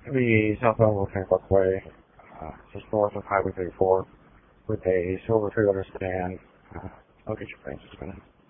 The South Elmwood County Parkway, just north of Highway 34, with a silver trailer sedan. I'll get your prices in a minute.